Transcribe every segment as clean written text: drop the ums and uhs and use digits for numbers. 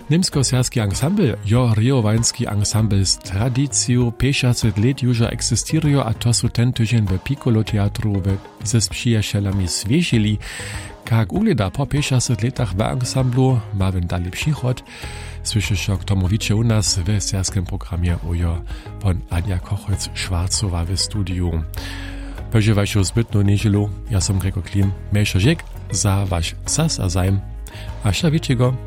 Niemsko-serbski ensemble jo riowański ensemble z tradicją 50 let już existirio, a to są ten tydzień w Piccolo Teatru ze przyjacielami zwieźili. Jak ugleda po 50 latach w ensemblu, mamy dalej przychod. Słyszysz k tomu wiecie u nas w serbskim programie ujo von Ania Kochholz-Schwarzowa w studiu. Pożywajcie zbytną niedzielu, ja som Gregor Klim, mniejsza dzięk za wasz czas a zajm. A szlawicie go.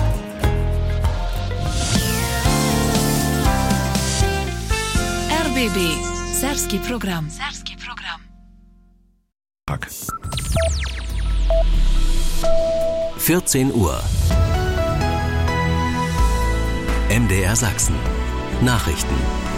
RBB, serbski program. 14 Uhr. MDR Sachsen. Nachrichten.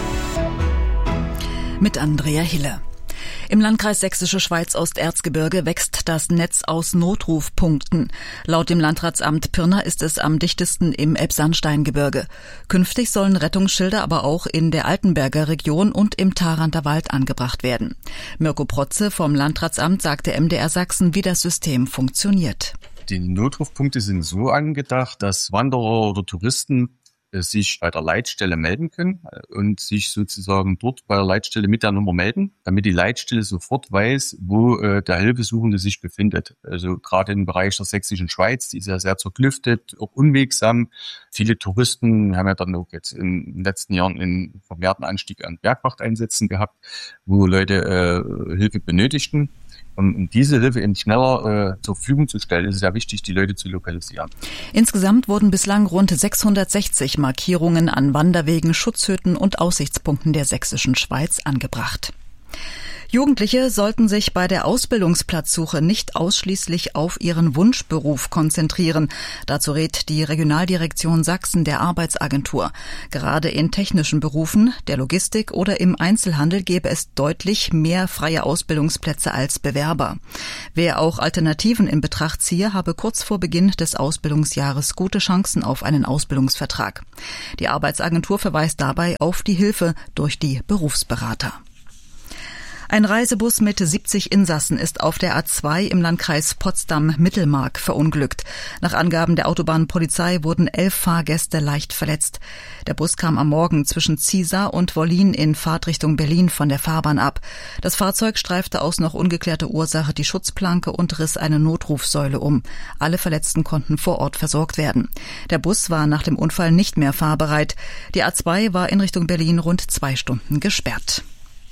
Mit Andrea Hille. Im Landkreis Sächsische Schweiz-Osterzgebirge wächst das Netz aus Notrufpunkten. Laut dem Landratsamt Pirna ist es am dichtesten im Elbsandsteingebirge. Künftig sollen Rettungsschilder aber auch in der Altenberger Region und im Tharanter Wald angebracht werden. Mirko Protze vom Landratsamt sagte MDR Sachsen, wie das System funktioniert. Die Notrufpunkte sind so angedacht, dass Wanderer oder Touristen sich bei der Leitstelle melden können und sich sozusagen dort bei der Leitstelle mit der Nummer melden, damit die Leitstelle sofort weiß, wo der Hilfesuchende sich befindet. Also gerade im Bereich der sächsischen Schweiz, die ist ja sehr zerklüftet, auch unwegsam. Viele Touristen haben ja dann auch jetzt in den letzten Jahren einen vermehrten Anstieg an Bergwachteinsätzen gehabt, wo Leute Hilfe benötigten. Um diese Hilfe eben schneller zur Verfügung zu stellen, ist es sehr wichtig, die Leute zu lokalisieren. Insgesamt wurden bislang rund 660 Markierungen an Wanderwegen, Schutzhütten und Aussichtspunkten der sächsischen Schweiz angebracht. Jugendliche sollten sich bei der Ausbildungsplatzsuche nicht ausschließlich auf ihren Wunschberuf konzentrieren. Dazu rät die Regionaldirektion Sachsen der Arbeitsagentur. Gerade in technischen Berufen, der Logistik oder im Einzelhandel gäbe es deutlich mehr freie Ausbildungsplätze als Bewerber. Wer auch Alternativen in Betracht ziehe, habe kurz vor Beginn des Ausbildungsjahres gute Chancen auf einen Ausbildungsvertrag. Die Arbeitsagentur verweist dabei auf die Hilfe durch die Berufsberater. Ein Reisebus mit 70 Insassen ist auf der A2 im Landkreis Potsdam-Mittelmark verunglückt. Nach Angaben der Autobahnpolizei wurden 11 Fahrgäste leicht verletzt. Der Bus kam am Morgen zwischen Ziesar und Wollin in Fahrtrichtung Berlin von der Fahrbahn ab. Das Fahrzeug streifte aus noch ungeklärter Ursache die Schutzplanke und riss eine Notrufsäule um. Alle Verletzten konnten vor Ort versorgt werden. Der Bus war nach dem Unfall nicht mehr fahrbereit. Die A2 war in Richtung Berlin rund 2 Stunden gesperrt.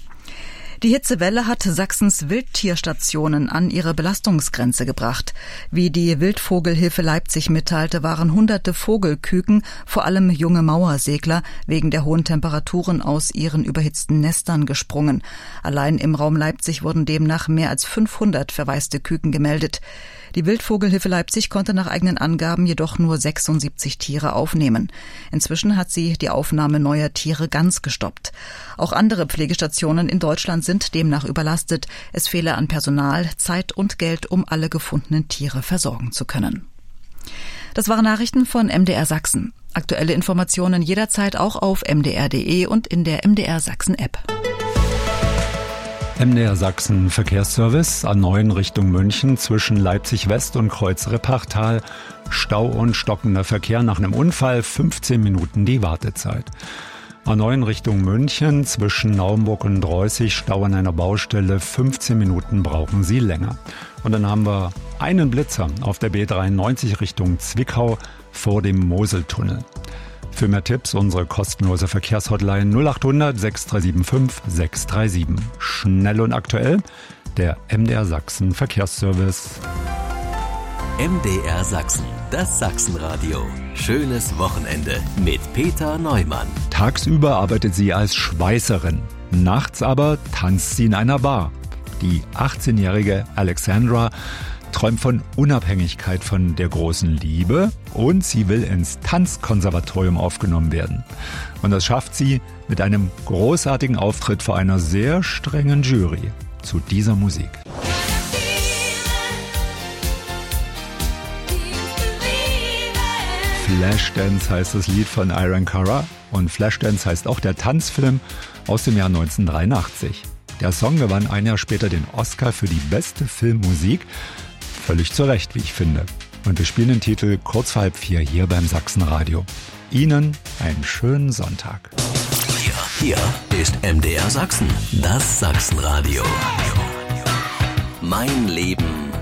Die Hitzewelle hat Sachsens Wildtierstationen an ihre Belastungsgrenze gebracht. Wie die Wildvogelhilfe Leipzig mitteilte, waren hunderte Vogelküken, vor allem junge Mauersegler, wegen der hohen Temperaturen aus ihren überhitzten Nestern gesprungen. Allein im Raum Leipzig wurden demnach mehr als 500 verwaiste Küken gemeldet. Die Wildvogelhilfe Leipzig konnte nach eigenen Angaben jedoch nur 76 Tiere aufnehmen. Inzwischen hat sie die Aufnahme neuer Tiere ganz gestoppt. Auch andere Pflegestationen in Deutschland sind demnach überlastet. Es fehle an Personal, Zeit und Geld, um alle gefundenen Tiere versorgen zu können. Das waren Nachrichten von MDR Sachsen. Aktuelle Informationen jederzeit auch auf mdr.de und in der MDR Sachsen App. MDR Sachsen Verkehrsservice A9 Richtung München zwischen Leipzig West und Kreuz-Reppachtal. Stau und stockender Verkehr nach einem Unfall, 15 Minuten die Wartezeit. A9 Richtung München zwischen Naumburg und Dreußig, Stau an einer Baustelle, 15 Minuten brauchen Sie länger. Und dann haben wir einen Blitzer auf der B93 Richtung Zwickau vor dem Moseltunnel. Für mehr Tipps unsere kostenlose Verkehrshotline 0800 6375 637. Schnell und aktuell, der MDR Sachsen Verkehrsservice. MDR Sachsen, das Sachsenradio. Schönes Wochenende mit Peter Neumann. Tagsüber arbeitet sie als Schweißerin. Nachts aber tanzt sie in einer Bar. Die 18-jährige Alexandra träumt von Unabhängigkeit von der großen Liebe und sie will ins Tanzkonservatorium aufgenommen werden. Und das schafft sie mit einem großartigen Auftritt vor einer sehr strengen Jury zu dieser Musik. Flashdance heißt das Lied von Iron Cara und Flashdance heißt auch der Tanzfilm aus dem Jahr 1983. Der Song gewann ein Jahr später den Oscar für die beste Filmmusik. Völlig zu Recht, wie ich finde. Und wir spielen den Titel kurz vor 3:30 hier beim Sachsenradio. Ihnen einen schönen Sonntag. Hier ist MDR Sachsen, das Sachsenradio. Mein Leben